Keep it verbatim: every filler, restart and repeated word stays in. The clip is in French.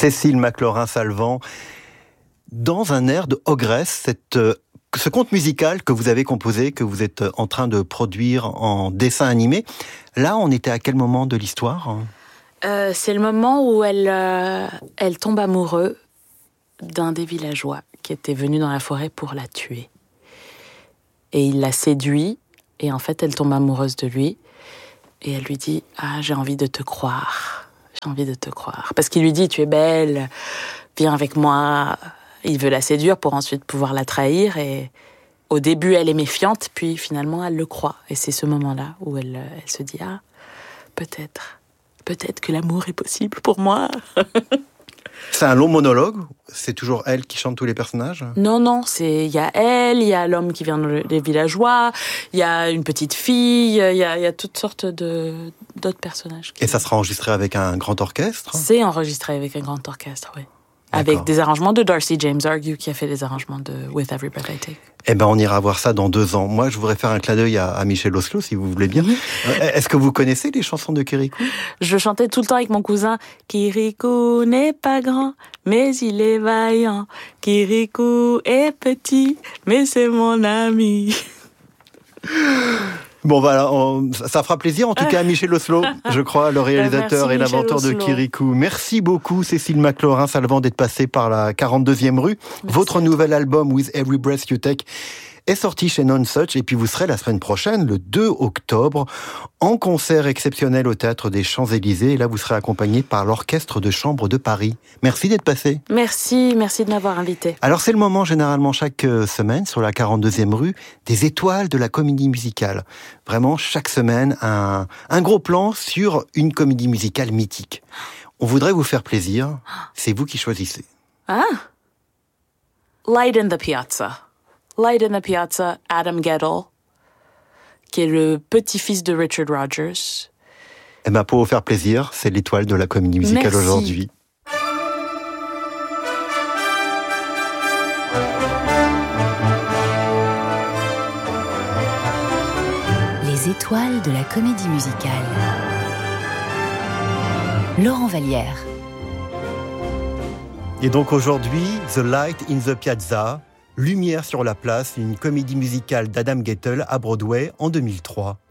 Cécile McLaurin-Salvant, dans un air de ogresse, cette, euh, ce conte musical que vous avez composé, que vous êtes en train de produire en dessin animé, là, on était à quel moment de l'histoire ? euh, C'est le moment où elle, euh, elle tombe amoureuse d'un des villageois qui était venu dans la forêt pour la tuer. Et il la séduit, et en fait, elle tombe amoureuse de lui. Et elle lui dit « Ah, j'ai envie de te croire, j'ai envie de te croire. » Parce qu'il lui dit « Tu es belle, viens avec moi. » Il veut la séduire pour ensuite pouvoir la trahir. Et au début, elle est méfiante, puis finalement, elle le croit. Et c'est ce moment-là où elle, elle se dit « Ah, peut-être, peut-être que l'amour est possible pour moi. » C'est un long monologue ? C'est toujours elle qui chante tous les personnages ? Non, non, c'est il y a elle, il y a l'homme qui vient des villageois, il y a une petite fille, il y a, il y a toutes sortes de, d'autres personnages. Qui... Et ça sera enregistré avec un grand orchestre ? C'est enregistré avec un grand orchestre, oui. D'accord. Avec des arrangements de Darcy James Argue, qui a fait les arrangements de With Every Breath I Take. Eh ben, on ira voir ça dans deux ans. Moi, je voudrais faire un clin d'œil à, à Michel Oslo, si vous voulez bien. Oui. Est-ce que vous connaissez les chansons de Kirikou ? Je chantais tout le temps avec mon cousin. Kirikou n'est pas grand, mais il est vaillant. Kirikou est petit, mais c'est mon ami. Bon, voilà, on, ça fera plaisir en tout cas à Michel Oslo, je crois, le réalisateur Merci, et l'inventeur de Kirikou. Merci beaucoup Cécile McLaurin-Salvant d'être passée par la quarante-deuxième rue. Merci. Votre nouvel album With Every Breath You Take est sorti chez Nonesuch et puis vous serez la semaine prochaine, le deux octobre, en concert exceptionnel au Théâtre des Champs-Élysées. Et là, vous serez accompagné par l'Orchestre de Chambre de Paris. Merci d'être passé. Merci, merci de m'avoir invité. Alors, c'est le moment, généralement, chaque semaine, sur la quarante-deuxième rue, des étoiles de la comédie musicale. Vraiment, chaque semaine, un, un gros plan sur une comédie musicale mythique. On voudrait vous faire plaisir. C'est vous qui choisissez. Ah! Light in the Piazza. Light in the Piazza, Adam Guettel, qui est le petit-fils de Richard Rodgers. Eh ben, pour vous faire plaisir, c'est l'étoile de la comédie musicale Merci. Aujourd'hui. Les étoiles de la comédie musicale. Laurent Vallière. Et donc aujourd'hui, The Light in the Piazza, Lumière sur la place, une comédie musicale d'Adam Guettel à Broadway en deux mille trois.